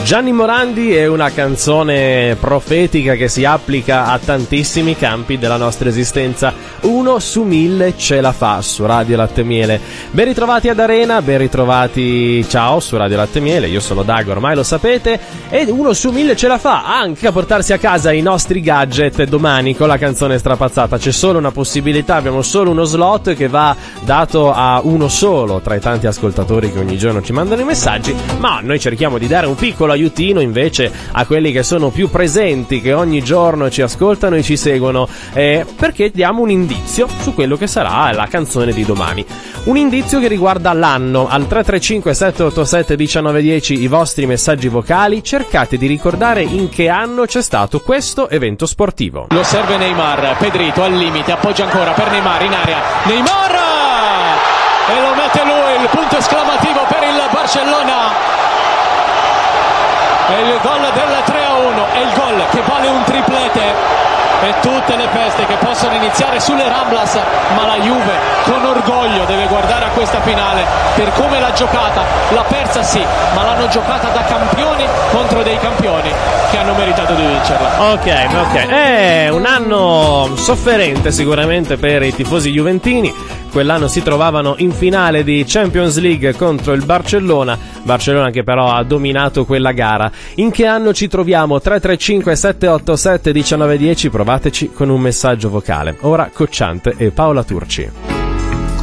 Gianni Morandi è una canzone profetica che si applica a tantissimi campi della nostra esistenza. 1 su 1000 ce la fa su Radio Latte Miele. Ben ritrovati ad Arena, ben ritrovati, ciao, su Radio Latte Miele. Io sono Dago, ormai lo sapete. E 1 su 1000 ce la fa anche a portarsi a casa i nostri gadget domani con la canzone strapazzata. C'è solo una possibilità, abbiamo solo uno slot che va dato a uno solo tra i tanti ascoltatori che ogni giorno ci mandano i messaggi, ma noi cerchiamo di dare un piccolo aiutino invece a quelli che sono più presenti, che ogni giorno ci ascoltano e ci seguono, perché diamo un indizio su quello che sarà la canzone di domani. Un indizio che riguarda l'anno. Al 335 787 1910 i vostri messaggi vocali, cercate di ricordare in che anno c'è stato questo evento sportivo. Lo serve Neymar, Pedrito al limite, appoggia ancora per Neymar in area, Neymar! E lo mette lui, il punto esclamativo per il Barcellona. E il gol del 3-1, è il gol che vale un triplete. E tutte le feste che possono iniziare sulle Ramblas, ma la Juve con orgoglio deve guardare a questa finale per come l'ha giocata. L'ha persa sì, ma l'hanno giocata da campioni contro dei campioni che hanno meritato di vincerla. Ok, è un anno sofferente sicuramente per i tifosi juventini. Quell'anno si trovavano in finale di Champions League contro il Barcellona che però ha dominato quella gara. In che anno ci troviamo? 335 787 1910, provateci con un messaggio vocale. Ora Cocciante e Paola Turci.